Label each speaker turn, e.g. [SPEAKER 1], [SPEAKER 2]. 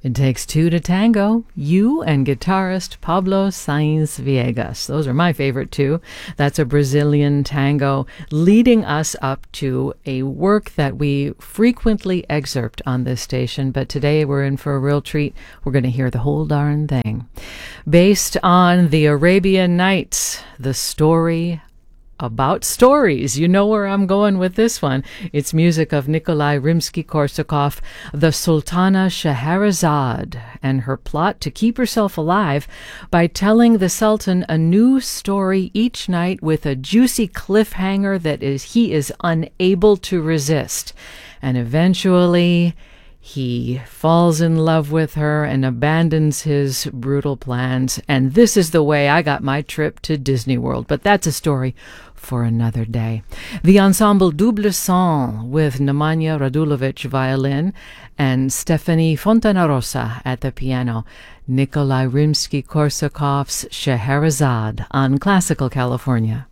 [SPEAKER 1] It Takes Two to Tango, You and guitarist Pablo Sainz Viegas. Those are my favorite two. That's a Brazilian tango leading us up to a work that we frequently excerpt on this station, but today we're in for a real treat. We're going to hear the whole darn thing. Based on the Arabian Nights, the story about stories. You know where I'm going with this one. It's music of Nikolai Rimsky-Korsakov, the Sultana Scheherazade, and her plot to keep herself alive by telling the Sultan a new story each night with a juicy cliffhanger that he is unable to resist. And eventually he falls in love with her and abandons his brutal plans. And this is the way I got my trip to Disney World. But that's a story for another day. The ensemble Double Son with Nemanja Radulovic violin and Stephanie Fontanarosa at the piano. Nikolai Rimsky-Korsakov's Scheherazade on Classical California.